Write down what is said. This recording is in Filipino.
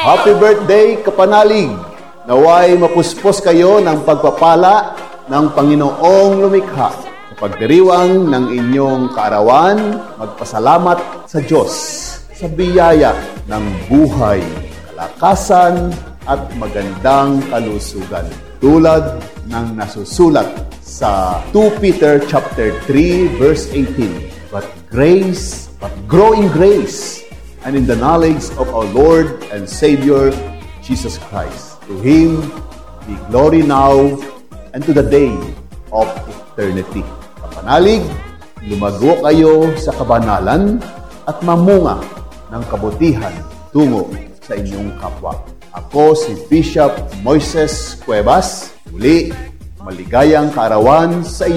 Happy birthday, kapanalig! Naway mapuspos kayo ng pagpapala ng Panginoong lumikha. Sa pagdiriwang ng inyong kaarawan, magpasalamat sa Diyos sa biyaya ng buhay, kalakasan at magandang kalusugan. Tulad ng nasusulat sa 2 Peter chapter 3 verse 18. But grow in grace and in the knowledge of our Lord and Savior Jesus Christ. To Him be glory now and to the day of eternity. Kapanalig, lumago kayo sa kabanalan at mamunga ng kabutihan tungo sa inyong kapwa. Ako si Bishop Moises Cuevas. Muli, maligayang kaarawan sa iyo.